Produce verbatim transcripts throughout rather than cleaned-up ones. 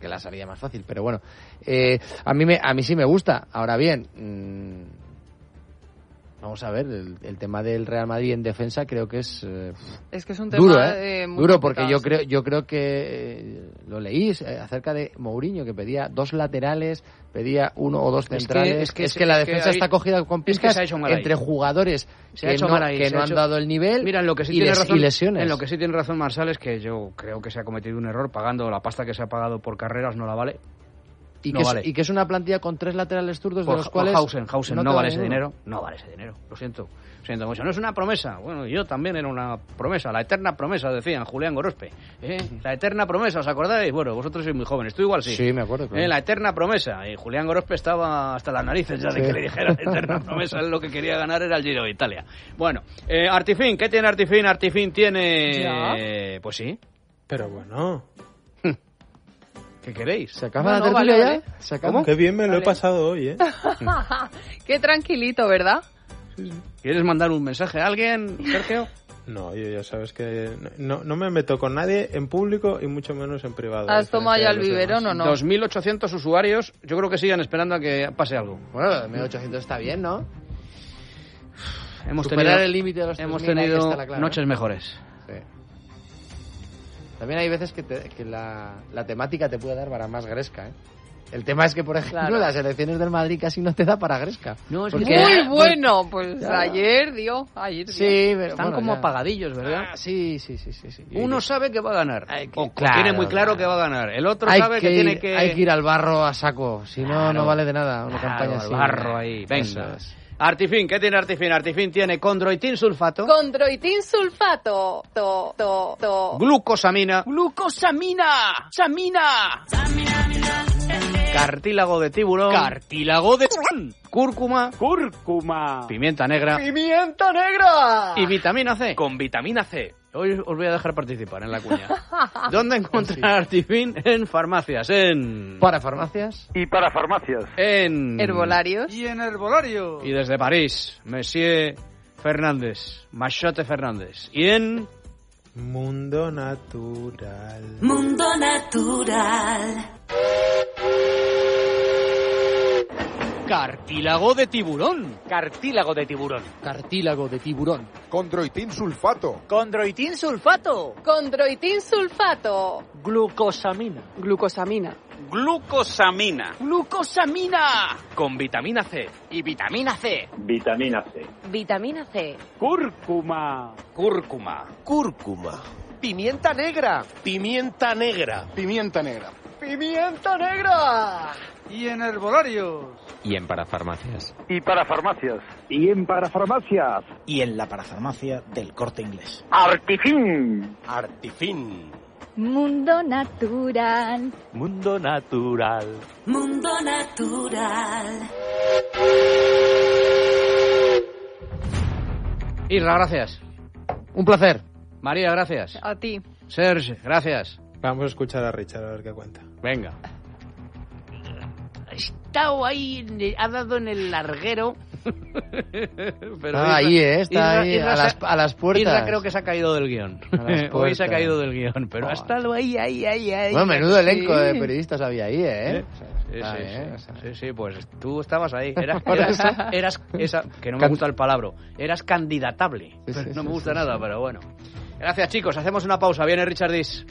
porque la salida más fácil, pero bueno, eh, a mí me, a mí sí me gusta. Ahora bien, mmm, vamos a ver, el, el tema del Real Madrid en defensa creo que es eh, es que es un tema duro, ¿eh? eh, muy duro porque yo sí. creo yo creo que eh, lo leí eh, acerca de Mourinho, que pedía dos laterales, pedía uno o dos centrales. Es que, es que, es que la es defensa que ahí, está cogida con pistas es que entre jugadores se que, ha hecho no, mal ahí, que se no ha han hecho... dado el nivel. Mira, en lo que sí y, tiene les, razón, y lesiones. En lo que sí tiene razón Marsal es que yo creo que se ha cometido un error pagando la pasta que se ha pagado por carreras, no la vale. Y, no que vale. es, y que es una plantilla con tres laterales zurdos, por, de los cuales... Hausen, Hausen no, no vale ese uno. dinero, no vale ese dinero, lo siento. Lo siento mucho. No es una promesa. Bueno, yo también era una promesa, la eterna promesa, decían Julián Gorospe. ¿Eh? La eterna promesa, ¿os acordáis? Bueno, vosotros sois muy jóvenes, tú igual sí. Sí, me acuerdo. Claro. ¿Eh? La eterna promesa. Y Julián Gorospe estaba hasta las narices ya de sí. que le dijera la eterna promesa. Él lo que quería ganar era el Giro de Italia. Bueno, eh, Artifin, ¿qué tiene Artifin? Artifin tiene... Eh, pues sí. Pero bueno... ¿Qué queréis? ¿Se acaba no, la no, tertulia vale, ya? vale. ¿Se acaba? ¿Cómo? Qué bien me lo vale. he pasado hoy, ¿eh? Qué tranquilito, ¿verdad? ¿Quieres mandar un mensaje a alguien, Sergio? No, yo ya sabes que no, no me meto con nadie en público y mucho menos en privado. ¿Has tomado ya el biberón o no? dos mil ochocientos usuarios, yo creo que siguen esperando a que pase algo. Bueno, dos mil ochocientos está bien, ¿no? Hemos Superar tenido, el límite de los hemos tres mil, tenido clara, noches ¿eh? mejores. Sí. También hay veces que, te, que la, la temática te puede dar para más gresca, ¿eh? El tema es que, por ejemplo, claro. las elecciones del Madrid casi no te da para gresca. No, es porque, muy bueno, pues ya. ayer dio, ayer dio. Sí, pero, están bueno, como ya. apagadillos, ¿verdad? Ah, sí, sí, sí, sí, sí. Uno sabe que va a ganar, Hay que- o claro, tiene muy claro claro. que va a ganar. El otro hay sabe que, que tiene ir, que... Hay que ir al barro a saco, si no, Claro. no vale de nada una Claro, campaña al así. barro ahí, venga. Eso es. Artifin, ¿qué tiene Artifin? Artifin tiene condroitin sulfato, Condroitin sulfato, to, to, to. glucosamina, ¡Glucosamina! ¡Samina! cartílago de tiburón, ¡Cartílago de... cúrcuma, ¡Cúrcuma! pimienta negra ¡Pimienta negra! y vitamina C. Con vitamina C. Hoy os voy a dejar participar en la cuña. ¿Dónde encontrar Artifin? En farmacias, en... Para farmacias. Y para farmacias. En... Herbolarios. Y en herbolario. Y desde París, Monsieur Fernández, Machote Fernández. Y en... Mundo natural. Mundo natural. Cartílago de tiburón. Cartílago de tiburón. Cartílago de tiburón. Condroitin sulfato. Condroitin sulfato. Condroitin sulfato. Glucosamina. Glucosamina. Glucosamina. Glucosamina. Con vitamina C. Y vitamina C. Vitamina C. Vitamina C. Cúrcuma. Cúrcuma. Cúrcuma. Pimienta negra. Pimienta negra. Pimienta negra. ¡Pimienta negra! Y en herbolarios. Y en parafarmacias. Y para farmacias. Y en parafarmacias. Y en la parafarmacia del Corte Inglés. Artifin. Artifin. Mundo natural. Mundo natural. Mundo natural. Isra, gracias. Un placer. María, gracias. A ti. Serge, gracias. Vamos a escuchar a Richard a ver qué cuenta. Venga. Ha estado ahí, en el- ha dado en el larguero. Pero Ah, Isra- ahí, ¿eh? Está Isra- ahí, Isra a, se- las, a las puertas. Isra creo que se ha caído del guión. A las Hoy se ha puertas. caído del guión, pero ha estado ahí, ahí, ahí, ahí. Bueno, menudo elenco Sí. de periodistas había ahí, ¿eh? Sí, Está sí, bien, sí, o sea. sí, sí, pues tú estabas ahí. Eras, Por eras, eso. eras esa, que no me Can- gusta el palabra, eras candidatable. Sí, Pero sí, no sí, me gusta sí, nada, sí. pero bueno. Gracias, chicos. Hacemos una pausa. Viene Richard Dis.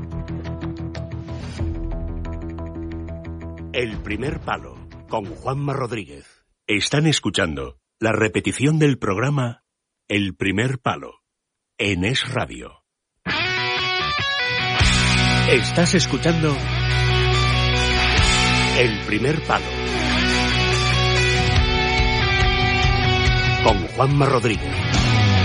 El primer palo, con Juanma Rodríguez. Están escuchando la repetición del programa El primer palo, en Es Radio. Estás escuchando El primer palo, con Juanma Rodríguez.